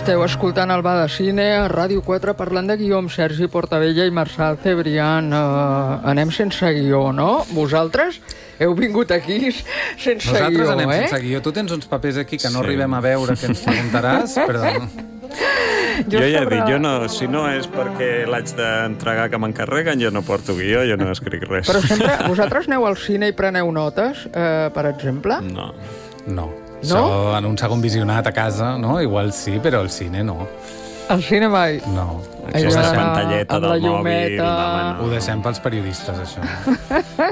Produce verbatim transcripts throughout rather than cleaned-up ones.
Esteu escoltant el Bar de Cine a Ràdio quatre parlant de guió amb Sergi Portabella i Marçal Cebrián. Uh, anem sense guió, no? Vosaltres heu vingut aquí sense Nosaltres guió, anem eh? sense guió. Tu tens uns papers aquí que no sí. arribem a veure, que ens preguntaràs, però... Jo, jo ja he dit, jo no, si no és perquè l'haig d'entregar que m'encarreguen, jo no porto guió, jo no escric res. Però sempre, vosaltres aneu al cine i preneu notes, eh, per exemple? No. No. No? Això en un segon visionat a casa, no? Igual sí, però al cine no. Al cine mai? No. Aquesta Allà, pantalleta amb la del mòbil... llumeta. No. Ho deixem pels periodistes, això.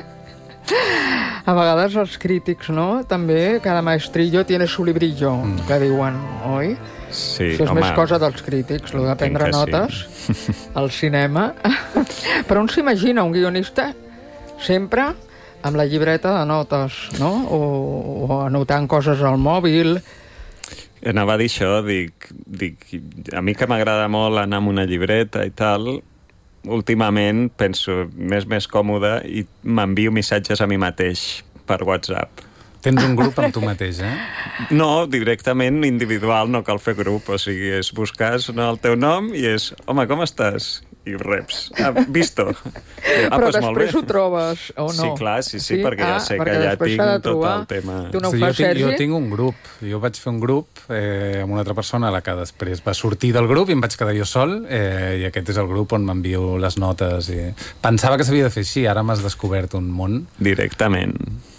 A vegades els crítics, no? També, cada maestrillo tiene su librillo, mm. que diuen, oi? Sí, Això és home, més cosa dels crítics, el de prendre notes sí. al cinema. Però on s'imagina un guionista sempre amb la llibreta de notes, no? O, o anotant coses al mòbil. Anava a dir això, dic, dic, a mi que m'agrada molt anar amb una llibreta i tal, últimament penso més més còmode i m'envio missatges a mi mateix per WhatsApp. Tens un grup amb tu mateix, eh? No, directament individual, no cal fer grup, o sigui, és buscar no, el teu nom i és, home, com estàs? I reps. Ah, visto. Ah, però pues després ho trobes, o no? Sí, clar, sí, sí, sí? perquè ja ah, sé que ja tinc de tot el tema. Tu no ho sí, fas, jo, tinc, Sergi? jo tinc un grup. Jo vaig fer un grup eh, amb una altra persona, la que després va sortir del grup i em vaig quedar jo sol, eh, i aquest és el grup on m'envio les notes. I... Pensava que s'havia de fer així, ara m'has descobert un món. Directament.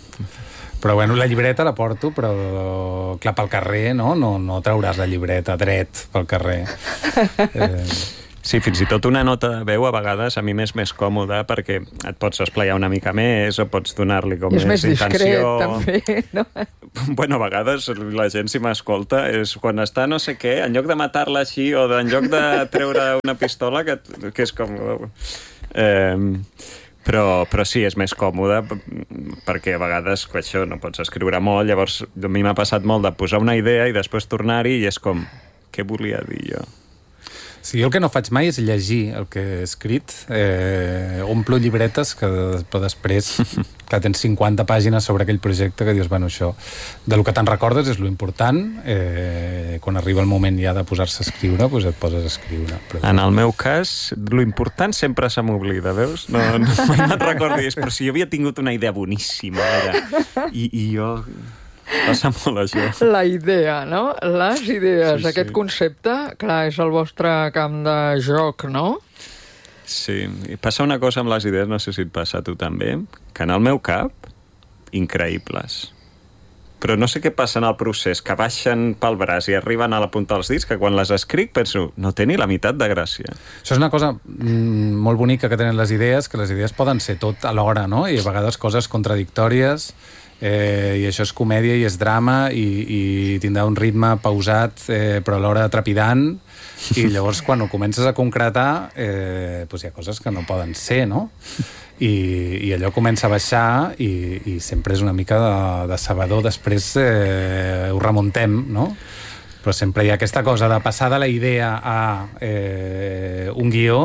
Però bueno, la llibreta la porto, però clar, pel carrer, no? No, no trauràs la llibreta dret pel carrer. Eh... Sí, fins i tot una nota de veu a vegades a mi m'és més còmode perquè et pots esplaiar una mica més o pots donar-li com més, més discret, intenció. també, no? Bueno, a vegades la gent si m'escolta és quan està no sé què, en lloc de matar-la així o de, en lloc de treure una pistola que, que és com... Eh, Però, però sí, és més còmode perquè a vegades això no pots escriure molt, llavors a mi m'ha passat molt de posar una idea i després tornar-hi i és com, què volia dir jo? Sí, jo el que no faig mai és llegir el que he escrit. Eh, omplo llibretes que després, que tens cinquanta pàgines sobre aquell projecte, que dius, bueno, això, de lo que te'n recordes és lo important. Eh, quan arriba el moment ja de posar-se a escriure, doncs et poses a escriure. Però... En el meu cas, lo important sempre se m'oblida, veus? No, no me'n recordis, però si jo havia tingut una idea boníssima, ara, i, i jo... Passa molt això. La idea, no? Les idees. Sí, Aquest sí. concepte, clar, és el vostre camp de joc, no? Sí, i passa una cosa amb les idees, no sé si et passa a tu també, que en el meu cap, increïbles. Però no sé què passa en el procés, que baixen pel braç i arriben a la punta dels dits, que quan les escric penso, no té ni la meitat de gràcia. Això és una cosa mm, molt bonica que tenen les idees, que les idees poden ser tot alhora, no? I a vegades coses contradictòries, eh, i això és comèdia i és drama i, i tindrà un ritme pausat, eh, però alhora trepidant, i llavors quan ho comences a concretar eh, doncs hi ha coses que no poden ser, no? I, i allò comença a baixar i, i sempre és una mica de, de sabador, després eh, ho remuntem, no? Però sempre hi ha aquesta cosa de passar de la idea a eh, un guió.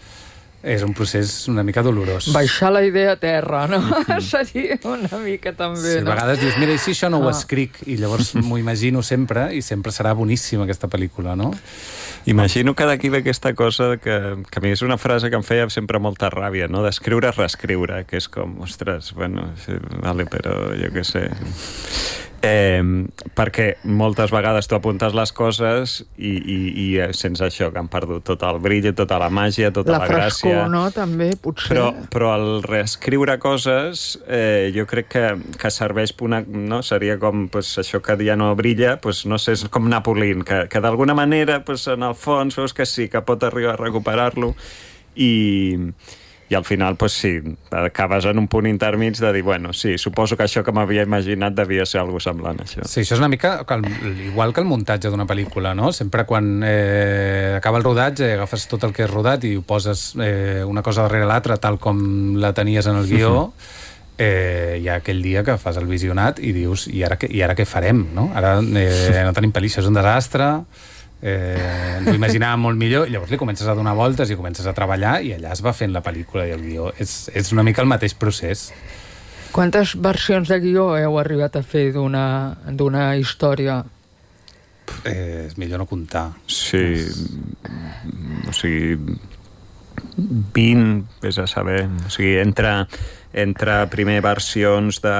És un procés una mica dolorós. Baixar la idea a terra, no? Mm-hmm. Seria una mica també, sí, no? A vegades dius, mira, i si això no ho ah. escric? I llavors m'ho imagino sempre, i sempre serà boníssima aquesta pel·lícula, no? Imagino que d'aquí ve aquesta cosa que, que a mi és una frase que em feia sempre molta ràbia, no? D'escriure, reescriure, que és com, ostres, bueno, sí, vale, però jo què sé... Eh, perquè moltes vegades tu apuntes les coses i, i, i sense això que han perdut tot el brillo, tota la màgia, tota la, la frescor, gràcia. no? També, potser. Però, però el reescriure coses eh, jo crec que, que serveix una, no? Seria com pues, això que ja no brilla, pues, no sé, és com Napoleon, que, que d'alguna manera pues, en el fons veus que sí, que pot arribar a recuperar-lo i... I al final, pues, sí, acabes en un punt intermig de dir, bueno, sí, suposo que això que m'havia imaginat devia ser alguna cosa semblant, això. Sí, això és una mica igual que el muntatge d'una pel·lícula, no? Sempre quan eh, acaba el rodatge agafes tot el que has rodat i ho poses eh, una cosa darrere l'altra tal com la tenies en el guió, eh, hi ha aquell dia que fas el visionat i dius, i ara, i ara què farem, no? Ara eh, no tenim pel·li, això és un desastre... Eh, ens ho imaginàvem molt millor i llavors li comences a donar voltes i comences a treballar i allà es va fent la pel·lícula i el guió és, és una mica el mateix procés. Quantes versions de guió heu arribat a fer d'una d'una història? eh, és millor no comptar. Sí, o sigui, vint, vés a saber, o sigui, entre, entre primer versions de...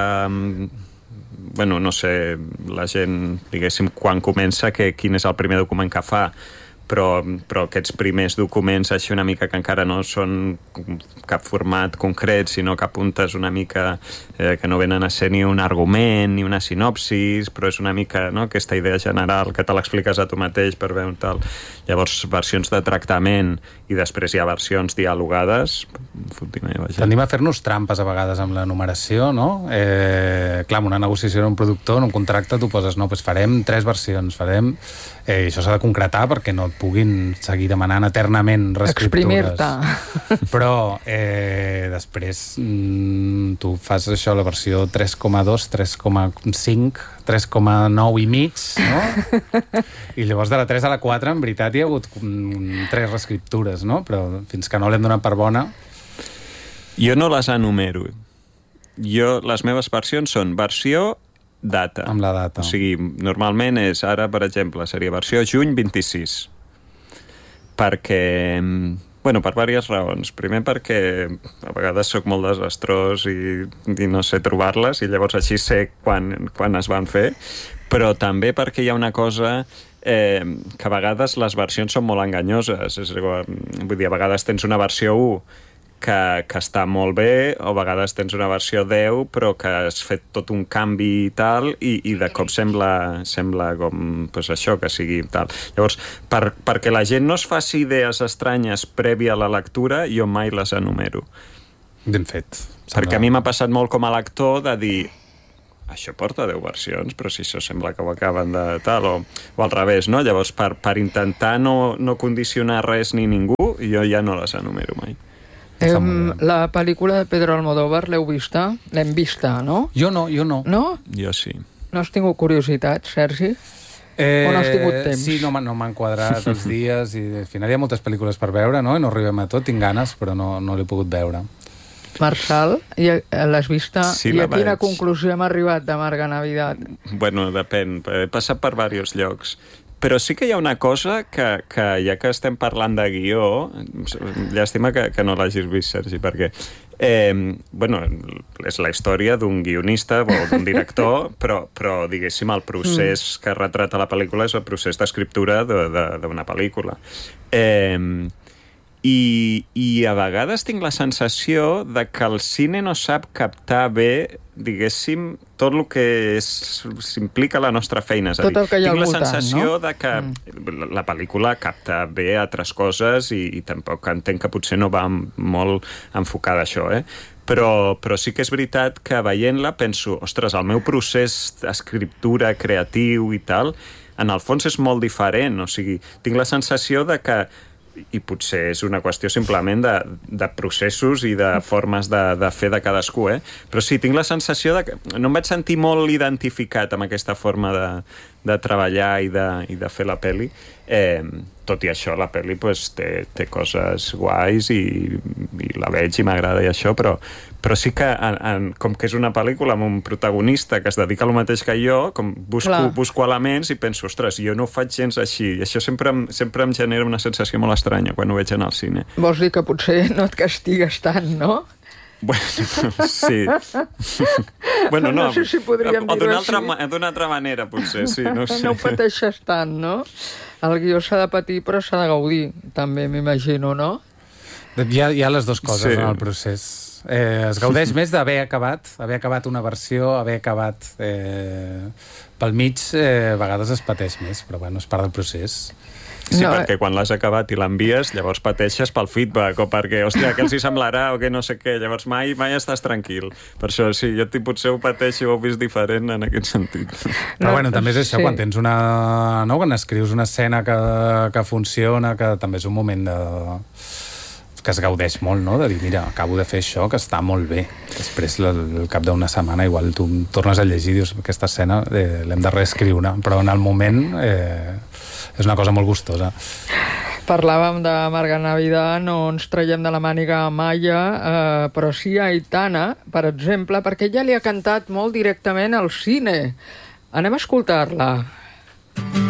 Bueno, no sé, la gent, diguéssim, quan comença, que, quin és el primer document que fa, però, però aquests primers documents així una mica que encara no són cap format concret, sinó que apuntes una mica eh, que no venen a ser ni un argument ni una sinopsis, però és una mica, no?, aquesta idea general que te l'expliques a tu mateix per veure tal. Llavors, versions de tractament i després hi ha versions dialogades. Tendim a fer-nos trampes a vegades amb la numeració, no? Eh, clar, una negociació amb un productor, en un contracte, tu poses, no, doncs farem tres versions, farem... Eh, això s'ha de concretar perquè no et puguin seguir demanant eternament reescriptures. Exprimir-te. Però eh, després mm, tu fas això, la versió tres coma dos, tres coma cinc, tres coma nou i mig, no? I llavors de la tres a la quatre, en veritat, hi ha hagut mm, tres reescriptures, no? Però fins que no l'hem donat per bona... Jo no les enumero. Jo, les meves versions són versió data. Amb la data. O sigui, normalment és, ara, per exemple, seria versió juny vint-i-sis. Perquè... Bueno, per diverses raons. Primer perquè a vegades sóc molt desastrós i, i no sé trobar-les, i llavors així sé quan, quan es van fer, però també perquè hi ha una cosa eh, que a vegades les versions són molt enganyoses. És igual, vull dir, a vegades tens una versió u que, que està molt bé, o a vegades tens una versió deu, però que has fet tot un canvi i tal, i, i de cop sembla, sembla com, pues això, que sigui tal. Llavors, per, perquè la gent no es faci idees estranyes prèvia a la lectura, jo mai les enumero. Ben fet. Perquè a mi m'ha passat molt com a lector de dir, això porta deu versions, però si això sembla que ho acaben de tal, o, o al revés, no? Llavors, per, per intentar no, no condicionar res ni ningú, jo ja no les enumero mai. Em, la pel·lícula de Pedro Almodóvar l'heu vista? L'hem vista, no? Jo no, jo no. No? Jo sí. No has tingut curiositat, Sergi? Eh, o no has tingut temps? Sí, no, no m'han quadrat els dies i al final hi ha moltes pel·lícules per veure, no? I no arribem a tot, tinc ganes, però no, no l'he pogut veure. Marçal, l'has vista? Sí, I la a quina vaig. conclusió hem arribat de Marga Navidad? Bueno, depèn. He passat per diversos llocs. Però sí que hi ha una cosa que, que ja que estem parlant de guió, llàstima que, que no l'hagis vist, Sergi, perquè eh, bueno, és la història d'un guionista o d'un director, però, però diguéssim, el procés mm. que retrata la pel·lícula és el procés d'escriptura d'una pel·lícula. Eh, i, I a vegades tinc la sensació de que el cine no sap captar bé, diguéssim, tot el que s'implica la nostra feina. És a dir, tot el que hi ha tinc al la voltant, sensació no? de que mm. la pel·lícula capta bé altres coses i, i tampoc entenc que potser no va molt enfocada a això, eh? Però, però sí que és veritat que veient-la penso, ostres, el meu procés d'escriptura creatiu i tal, en el fons és molt diferent. O sigui, tinc la sensació de que i potser és una qüestió simplement de, de processos i de formes de, de fer de cadascú, eh? Però sí, tinc la sensació de que no em vaig sentir molt identificat amb aquesta forma de, de treballar i de, i de fer la pel·li. Eh, tot i això, la pel·li pues, té, té coses guais i, i la veig i m'agrada i això, però, però sí que en, en, com que és una pel·lícula amb un protagonista que es dedica a lo mateix que jo, com busco, busco elements i penso, ostres, jo no ho faig gens així, i això sempre em, sempre em genera una sensació molt estranya quan ho veig en el cine. Vols dir que potser no et castigues tant, no? Bueno, sí. Bueno, no, no sé si podríem dir-ho així. així. D'una altra manera, potser, sí. No, sé. No ho pateixes tant, no? El guió s'ha de patir, però s'ha de gaudir, també, m'imagino, no? Hi ha, hi ha les dues coses Sí. en el procés. Eh, es gaudeix més d'haver acabat, haver acabat una versió, haver acabat eh, pel mig, eh, a vegades es pateix més, però bueno, és part del procés. Sí, No, perquè quan l'has acabat i l'envies, llavors pateixes pel feedback, o perquè, hòstia, què els hi semblarà, o què no sé què, llavors mai mai estàs tranquil. Per això, sí, jo potser ho pateixo, ho he vist diferent en aquest sentit. Però No, bueno, també és això, sí. quan tens una... No? Quan escrius una escena que, que funciona, que també és un moment de... que es gaudeix molt, no? De dir, mira, acabo de fer això, que està molt bé. Després, al cap d'una setmana, igual tu tornes a llegir i dius, aquesta escena eh, l'hem de reescriure, però en el moment eh, és una cosa molt gustosa. Parlàvem de Marga Navidad, no ens traiem de la màniga a Maya, eh, però sí a Aitana, per exemple, perquè ella li ha cantat molt directament al cine. Anem a escoltar-la.